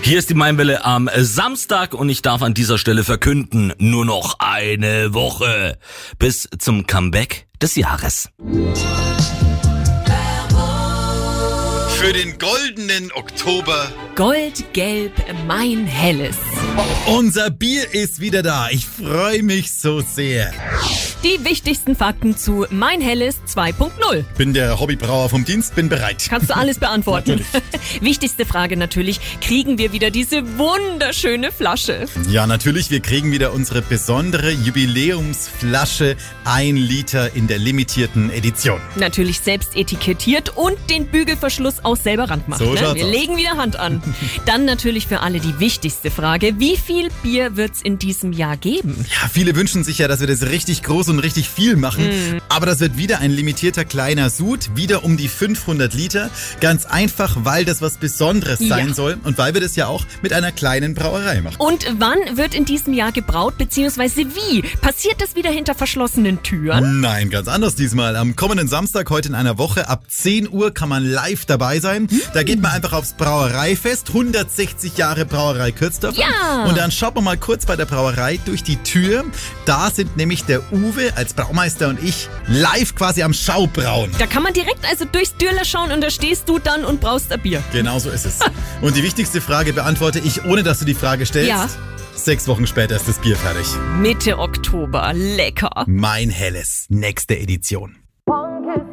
Hier ist die Mainwelle am Samstag und ich darf an dieser Stelle verkünden, nur noch eine Woche bis zum Comeback des Jahres. Für den goldenen Oktober. Goldgelb, mein Helles. Unser Bier ist wieder da. Ich freue mich so sehr. Die wichtigsten Fakten zu Mein Helles 2.0. Bin der Hobbybrauer vom Dienst, bin bereit. Kannst du alles beantworten? Wichtigste Frage natürlich, kriegen wir wieder diese wunderschöne Flasche? Ja, natürlich, wir kriegen wieder unsere besondere Jubiläumsflasche 1 Liter in der limitierten Edition. Natürlich selbst etikettiert und den Bügelverschluss auch selber randmachen. So schaut's Wir aus. legen wieder Hand an. Dann natürlich für alle die wichtigste Frage, wie viel Bier wird's in diesem Jahr geben? Ja, viele wünschen sich ja, dass wir das richtig groß und richtig viel machen. Aber das wird wieder ein limitierter kleiner Sud, wieder um die 500 Liter. Ganz einfach, weil das was Besonderes sein soll und weil wir das ja auch mit einer kleinen Brauerei machen. Und wann wird in diesem Jahr gebraut, beziehungsweise wie? Passiert das wieder hinter verschlossenen Türen? Nein, ganz anders diesmal. Am kommenden Samstag, heute in einer Woche, ab 10 Uhr kann man live dabei sein. Da geht man einfach aufs Brauereifest, 160 Jahre Brauerei Kürzdorf. Ja! Und dann schaut man mal kurz bei der Brauerei durch die Tür. Da sind nämlich der Uwe als Braumeister und ich live quasi am Schaubrauen. Da kann man direkt also durchs Türler schauen und da stehst du dann und braust ein Bier. Genau so ist es. Und die wichtigste Frage beantworte ich, ohne dass du die Frage stellst. Ja. 6 Wochen später ist das Bier fertig. Mitte Oktober, lecker. Mein Helles, nächste Edition.